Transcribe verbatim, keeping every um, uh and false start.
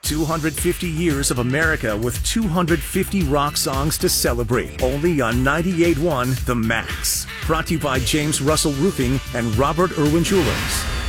two hundred fifty years of America with two hundred fifty rock songs to celebrate. Only on ninety-eight point one The Max. Brought to you by James Russell Roofing and Robert Irwin Jewelers.